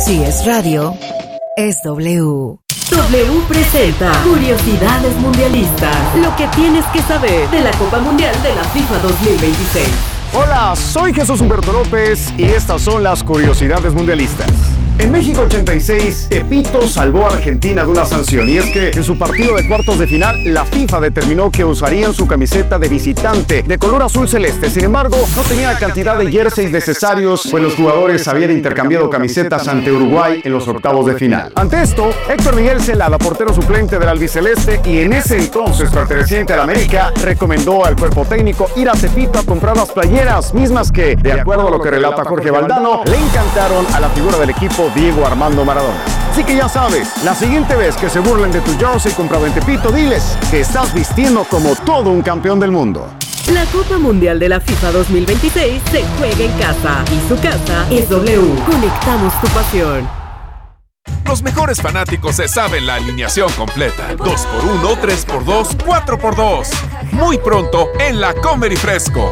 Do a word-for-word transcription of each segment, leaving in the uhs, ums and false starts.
Si es radio, es W. W presenta Curiosidades Mundialistas. Lo que tienes que saber de la Copa Mundial de la FIFA dos mil veintiséis. Hola, soy Jesús Humberto López y estas son las Curiosidades Mundialistas. En México ochenta y seis, Tepito salvó a Argentina de una sanción, y es que en su partido de cuartos de final, la FIFA determinó que usarían su camiseta de visitante de color azul celeste. Sin embargo, no tenía la cantidad de jerseys necesarios, pues los jugadores habían intercambiado camisetas ante Uruguay en los octavos de final. Ante esto, Héctor Miguel Celada, portero suplente del albiceleste y en ese entonces perteneciente al América, recomendó al cuerpo técnico ir a Tepito a comprar las playeras, mismas que, de acuerdo a lo que relata Jorge Valdano, le encantaron a la figura del equipo Diego Armando Maradona. Así que ya sabes, la siguiente vez que se burlen de tu jersey comprado en Tepito, diles que estás vistiendo como todo un campeón del mundo. La Copa Mundial de la FIFA dos mil veintiséis se juega en casa y su casa es W. Conectamos tu pasión. Los mejores fanáticos se saben la alineación completa. dos por uno, tres por dos, cuatro por dos. Muy pronto en la Comer y Fresco.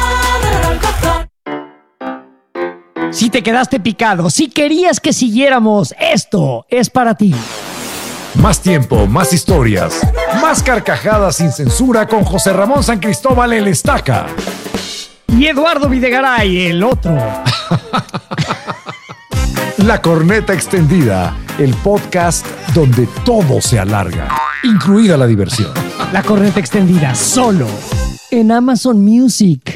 Si te quedaste picado, si querías que siguiéramos, esto es para ti. Más tiempo, más historias, más carcajadas sin censura con José Ramón San Cristóbal el Estaca. Y Eduardo Videgaray, el otro. La Corneta Extendida, el podcast donde todo se alarga, incluida la diversión. La Corneta Extendida, solo en Amazon Music.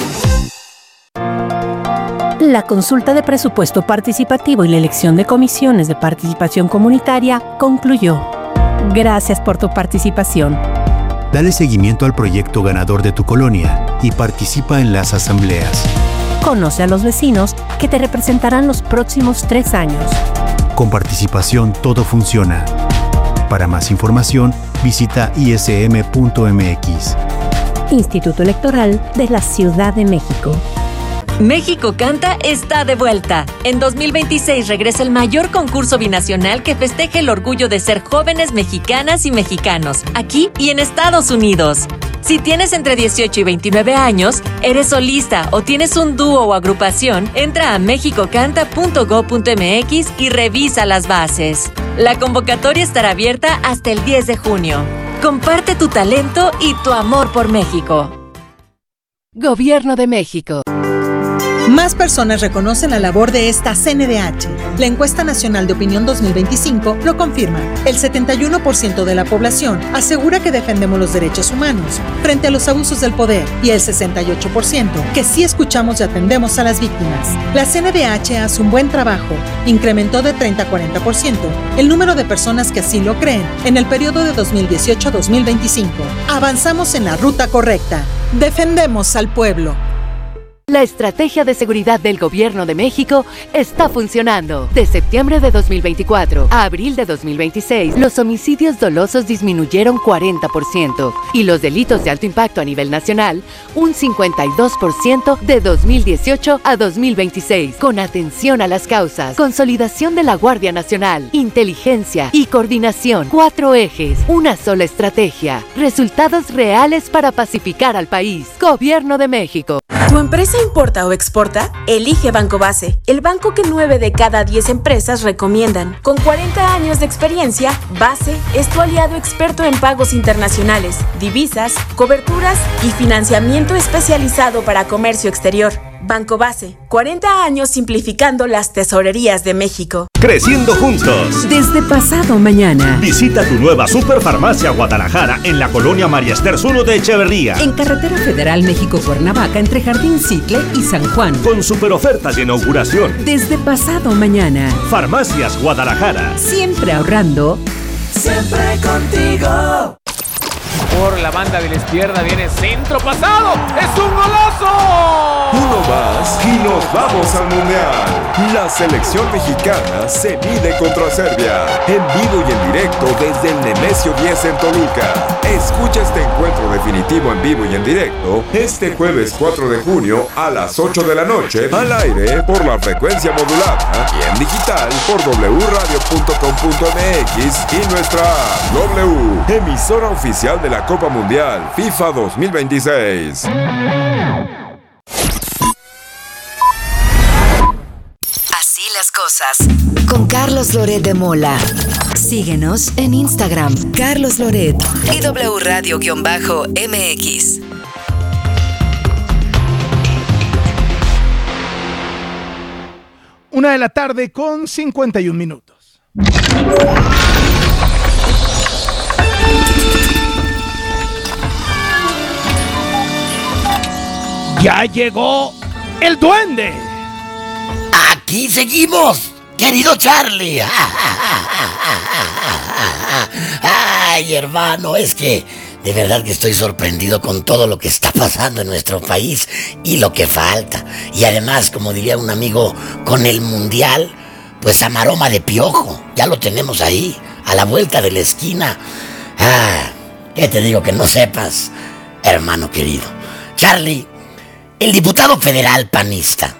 La consulta de presupuesto participativo y la elección de comisiones de participación comunitaria concluyó. Gracias por tu participación. Dale seguimiento al proyecto ganador de tu colonia y participa en las asambleas. Conoce a los vecinos que te representarán los próximos tres años. Con participación todo funciona. Para más información, visita i s m punto m x. Instituto Electoral de la Ciudad de México. México Canta está de vuelta. En dos mil veintiséis regresa el mayor concurso binacional que festeje el orgullo de ser jóvenes mexicanas y mexicanos, aquí y en Estados Unidos. Si tienes entre dieciocho y veintinueve años, eres solista o tienes un dúo o agrupación, entra a mexico canta punto gob punto m x y revisa las bases. La convocatoria estará abierta hasta el diez de junio. Comparte tu talento y tu amor por México. Gobierno de México. Más personas reconocen la labor de esta C N D H. La Encuesta Nacional de Opinión dos mil veinticinco lo confirma. El setenta y uno por ciento de la población asegura que defendemos los derechos humanos frente a los abusos del poder y el sesenta y ocho por ciento que sí escuchamos y atendemos a las víctimas. La C N D H hace un buen trabajo. Incrementó de treinta a cuarenta por ciento el número de personas que así lo creen en el periodo de dos mil dieciocho a dos mil veinticinco. Avanzamos en la ruta correcta. Defendemos al pueblo. La estrategia de seguridad del Gobierno de México está funcionando. De septiembre de dos mil veinticuatro a abril de dos mil veintiséis, los homicidios dolosos disminuyeron cuarenta por ciento y los delitos de alto impacto a nivel nacional un cincuenta y dos por ciento de dos mil dieciocho a dos mil veintiséis. Con atención a las causas, consolidación de la Guardia Nacional, inteligencia y coordinación. Cuatro ejes, una sola estrategia. Resultados reales para pacificar al país. Gobierno de México. ¿Tu empresa importa o exporta? Elige Banco Base, el banco que nueve de cada diez empresas recomiendan. Con cuarenta años de experiencia, Base es tu aliado experto en pagos internacionales, divisas, coberturas y financiamiento especializado para comercio exterior. Banco Base, cuarenta años simplificando las tesorerías de México. Creciendo juntos. Desde pasado mañana. Visita tu nueva Superfarmacia Guadalajara en la colonia María Esther Zulo de Echeverría. En Carretera Federal México-Cuernavaca entre Jardín Cicle y San Juan. Con super ofertas de inauguración. Desde pasado mañana. Farmacias Guadalajara. Siempre ahorrando. Siempre contigo. Por la banda de la izquierda viene centro pasado. ¡Es un golazo! Uno más y nos vamos al Mundial. La selección mexicana se mide contra Serbia. En vivo y en directo desde el Nemesio diez en Toluca. Escucha este encuentro definitivo en vivo y en directo este jueves cuatro de junio a las ocho de la noche al aire por la frecuencia modulada y en digital por doble radio punto com punto m x y nuestra app W, emisora oficial de la Copa Mundial FIFA dos mil veintiséis. Así las cosas. Con Carlos Loret de Mola. Síguenos en Instagram, Carlos Loret y W Radio-M X. Una de la tarde con cincuenta y un minutos. Ya llegó el duende. Aquí seguimos, querido Charlie. Ay, hermano, es que de verdad que estoy sorprendido con todo lo que está pasando en nuestro país y lo que falta. Y además, como diría un amigo, con el mundial, pues a maroma de piojo. Ya lo tenemos ahí, a la vuelta de la esquina. Ah, ¿qué te digo que no sepas, hermano querido? Charlie, el diputado federal panista,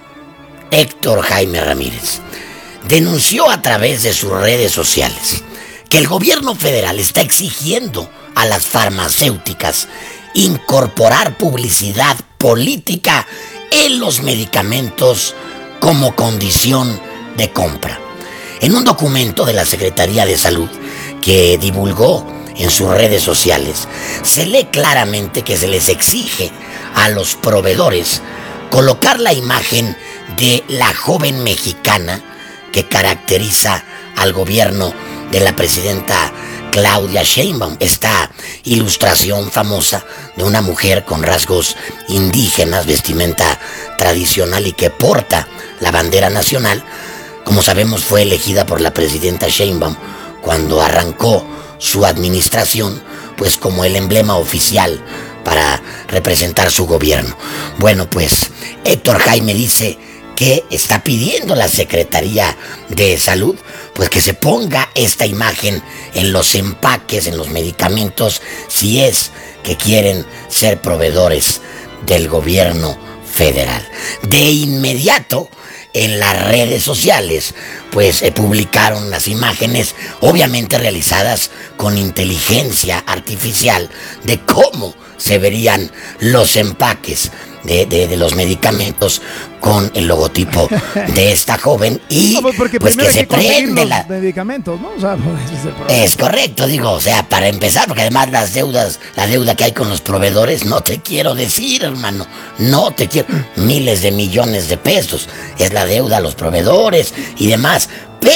Héctor Jaime Ramírez, denunció a través de sus redes sociales que el gobierno federal está exigiendo a las farmacéuticas incorporar publicidad política en los medicamentos como condición de compra. En un documento de la Secretaría de Salud que divulgó en sus redes sociales, se lee claramente que se les exige a los proveedores colocar la imagen de la joven mexicana que caracteriza al gobierno de la presidenta Claudia Sheinbaum, esta ilustración famosa de una mujer con rasgos indígenas, vestimenta tradicional y que porta la bandera nacional. Como sabemos, fue elegida por la presidenta Sheinbaum cuando arrancó su administración, pues como el emblema oficial para representar su gobierno. Bueno, pues Héctor Jaime dice que está pidiendo la Secretaría de Salud pues que se ponga esta imagen en los empaques, en los medicamentos, si es que quieren ser proveedores del gobierno federal. De inmediato, en las redes sociales, pues eh, publicaron las imágenes, obviamente realizadas con inteligencia artificial, de cómo se verían los empaques de, de, de los medicamentos con el logotipo de esta joven y no, pues, pues que se prende la... medicamentos, ¿no? O sea, pues, es, es correcto, digo, o sea, para empezar, porque además las deudas, la deuda que hay con los proveedores, no te quiero decir, hermano, no te quiero, miles de millones de pesos, es la deuda a los proveedores y demás,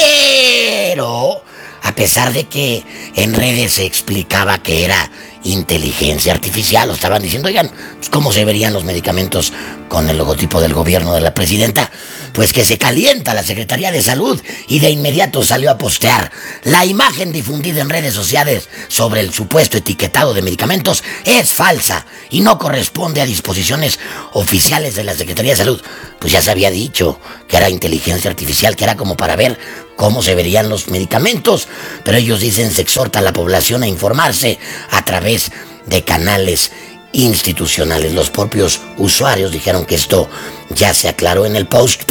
pero a pesar de que en redes se explicaba que era inteligencia artificial, lo estaban diciendo, oigan, pues, ¿cómo se verían los medicamentos con el logotipo del gobierno de la presidenta? Pues que se calienta la Secretaría de Salud y de inmediato salió a postear la imagen difundida en redes sociales sobre el supuesto etiquetado de medicamentos es falsa y no corresponde a disposiciones oficiales de la Secretaría de Salud. Pues ya se había dicho que era inteligencia artificial, que era como para ver cómo se verían los medicamentos, pero ellos dicen se exhorta a la población a informarse a través de canales institucionales. Los propios usuarios dijeron que esto ya se aclaró en el post,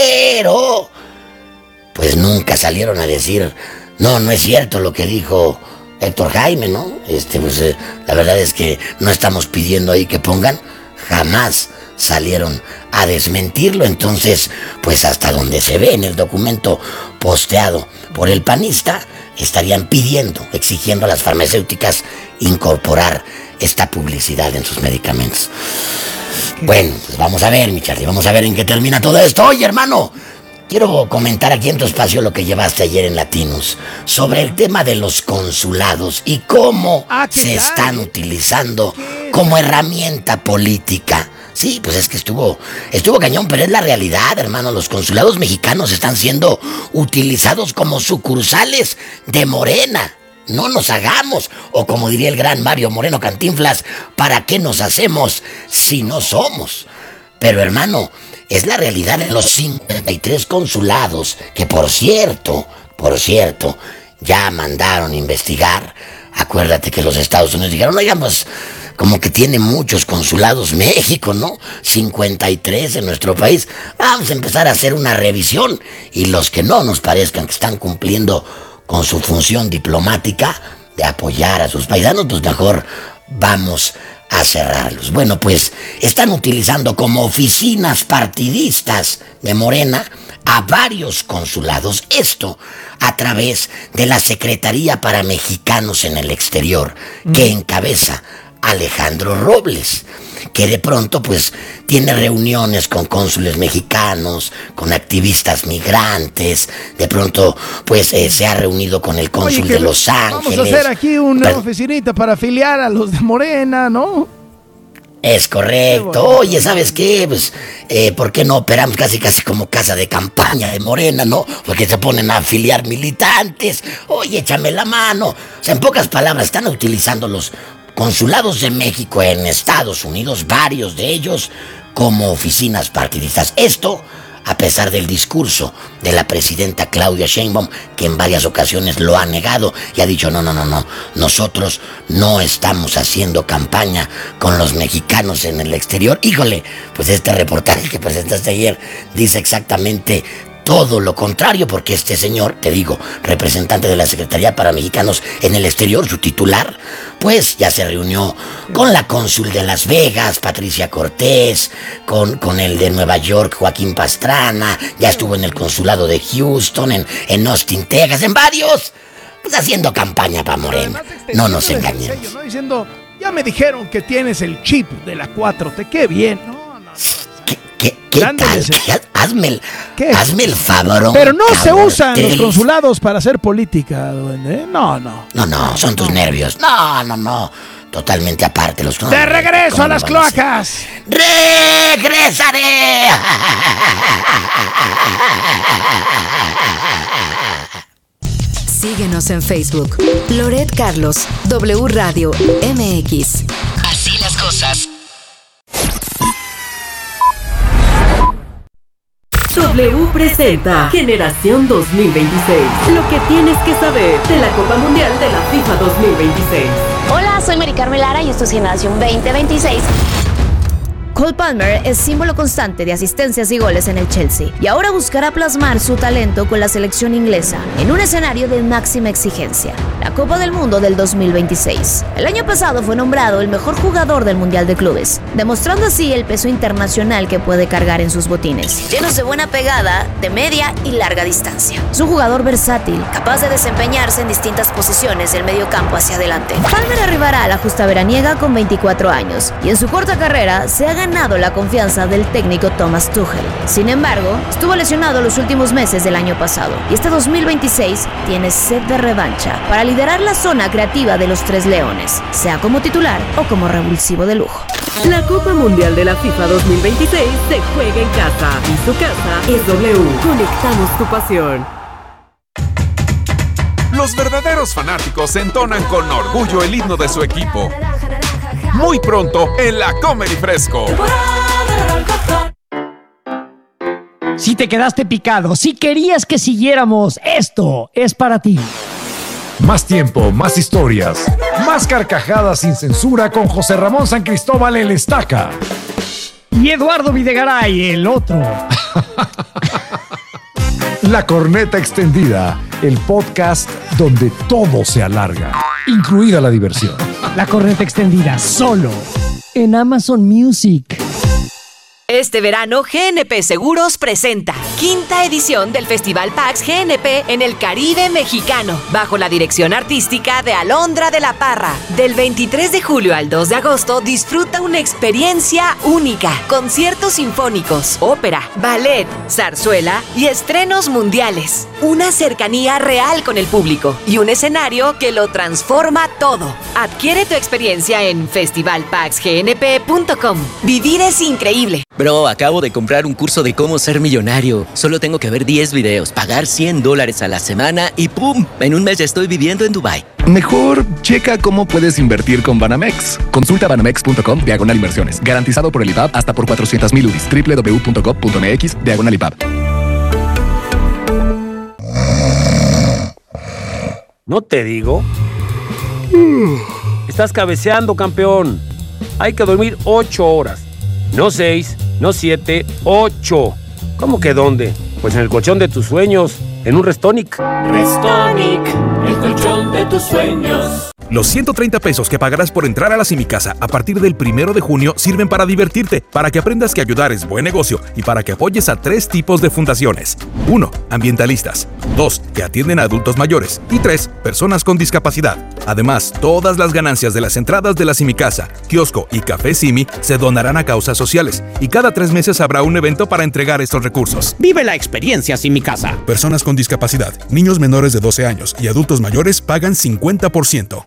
pero pues nunca salieron a decir, no, no es cierto lo que dijo Héctor Jaime, ¿no? Este, pues eh, la verdad es que no estamos pidiendo ahí que pongan, jamás salieron a desmentirlo. Entonces, pues hasta donde se ve en el documento posteado por el panista, estarían pidiendo, exigiendo a las farmacéuticas incorporar esta publicidad en sus medicamentos. Bueno, pues vamos a ver, mi Charlie, vamos a ver en qué termina todo esto. Oye, hermano, quiero comentar aquí en tu espacio lo que llevaste ayer en Latinos sobre el tema de los consulados y cómo ah, se tal? están utilizando como herramienta política. Sí, pues es que estuvo, estuvo cañón, pero es la realidad, hermano. Los consulados mexicanos están siendo utilizados como sucursales de Morena. No nos hagamos, o como diría el gran Mario Moreno Cantinflas, ¿para qué nos hacemos si no somos? Pero hermano, es la realidad de los cincuenta y tres consulados, que por cierto, por cierto, ya mandaron investigar. Acuérdate que los Estados Unidos dijeron, oigan, pues, como que tiene muchos consulados México, ¿no? cincuenta y tres en nuestro país. Vamos a empezar a hacer una revisión. Y los que no nos parezcan que están cumpliendo con su función diplomática de apoyar a sus paisanos, pues mejor vamos a cerrarlos. Bueno, pues están utilizando como oficinas partidistas de Morena a varios consulados, esto a través de la Secretaría para Mexicanos en el Exterior, que encabeza Alejandro Robles, que de pronto pues tiene reuniones con cónsules mexicanos, con activistas migrantes, de pronto pues eh, se ha reunido con el cónsul Oye, de Los Ángeles. Vamos a hacer aquí una Pero, oficinita para afiliar a los de Morena, ¿no? es correcto. Oye, ¿sabes qué? Pues, eh, ¿por qué no operamos casi casi como casa de campaña de Morena, no? Porque se ponen a afiliar militantes. Oye, échame la mano. O sea, en pocas palabras, están utilizando los consulados de México en Estados Unidos, varios de ellos, como oficinas partidistas. Esto a pesar del discurso de la presidenta Claudia Sheinbaum, que en varias ocasiones lo ha negado y ha dicho, no, no, no, no, nosotros no estamos haciendo campaña con los mexicanos en el exterior. Híjole, pues este reportaje que presentaste ayer dice exactamente todo lo contrario, porque este señor, te digo, representante de la Secretaría para Mexicanos en el Exterior, su titular, pues ya se reunió con la cónsul de Las Vegas, Patricia Cortés, con, con el de Nueva York, Joaquín Pastrana, ya estuvo en el consulado de Houston, en, en Austin, Texas, en varios, pues haciendo campaña para Morena. No nos engañemos. ¿no? Diciendo, ya me dijeron que tienes el chip de la cuatro T, qué bien, ¿no? ¿Qué, qué tal? ¿Qué? Hazme, el, hazme el favor. Pero no se cabrón, usan te... los consulados para hacer política, duende. No, no. No, no, son tus nervios. No, no, no. Totalmente aparte los consulados. ¡De regreso a las cloacas! ¡Regresaré! Síguenos en Facebook. Loret Carlos, W Radio M X. Así las cosas. W presenta Generación dos mil veintiséis. Lo que tienes que saber de la Copa Mundial de la FIFA dos mil veintiséis. Hola, soy Mari Carmen Lara y esto es Generación veinte veintiséis. Cole Palmer es símbolo constante de asistencias y goles en el Chelsea y ahora buscará plasmar su talento con la selección inglesa en un escenario de máxima exigencia, la Copa del Mundo del dos mil veintiséis. El año pasado fue nombrado el mejor jugador del Mundial de Clubes, demostrando así el peso internacional que puede cargar en sus botines, llenos de buena pegada, de media y larga distancia. Es un jugador versátil, capaz de desempeñarse en distintas posiciones del medio campo hacia adelante. Palmer arribará a la justa veraniega con veinticuatro años y en su corta carrera se ha ganado ganado la confianza del técnico Thomas Tuchel. Sin embargo, estuvo lesionado los últimos meses del año pasado y este dos mil veintiséis tiene sed de revancha para liderar la zona creativa de los Tres Leones, sea como titular o como revulsivo de lujo. La Copa Mundial de la FIFA dos mil veintiséis se juega en casa y su casa es W. Conectamos tu pasión. Los verdaderos fanáticos entonan con orgullo el himno de su equipo. Muy pronto en la Comedy Fresco. Si te quedaste picado, si querías que siguiéramos, esto es para ti. Más tiempo, más historias, más carcajadas sin censura con José Ramón San Cristóbal el Estaca. Y Eduardo Videgaray, el otro. La Corneta Extendida, el podcast donde todo se alarga, incluida la diversión. La Corneta Extendida, solo en Amazon Music. Este verano, G N P Seguros presenta quinta edición del Festival PAX G N P en el Caribe mexicano, bajo la dirección artística de Alondra de la Parra. Del veintitrés de julio al dos de agosto, disfruta una experiencia única. Conciertos sinfónicos, ópera, ballet, zarzuela y estrenos mundiales. Una cercanía real con el público y un escenario que lo transforma todo. Adquiere tu experiencia en festival pax g n p punto com. Vivir es increíble. Bro, acabo de comprar un curso de cómo ser millonario. Solo tengo que ver diez videos, pagar cien dólares a la semana y ¡pum! En un mes ya estoy viviendo en Dubái. Mejor checa cómo puedes invertir con Banamex. Consulta banamex punto com diagonal inversiones. Garantizado por el I B A B hasta por cuatrocientos mil U D I S. doble u doble u doble u punto gov punto m x diagonal I B A B. ¿No te digo? Estás cabeceando, campeón. Hay que dormir ocho horas. No seis, no siete, ocho. ¿Cómo que dónde? Pues en el colchón de tus sueños, en un Restonic. Restonic, el colchón de tus sueños. Los ciento treinta pesos que pagarás por entrar a la Simicasa a partir del primero de junio sirven para divertirte, para que aprendas que ayudar es buen negocio y para que apoyes a tres tipos de fundaciones. uno. Ambientalistas. dos. Que atienden a adultos mayores. Y tres. Personas con discapacidad. Además, todas las ganancias de las entradas de la Simicasa, kiosco y Café Simi se donarán a causas sociales y cada tres meses habrá un evento para entregar estos recursos. Vive la experiencia Simicasa. Personas con discapacidad, niños menores de doce años y adultos mayores pagan cincuenta por ciento.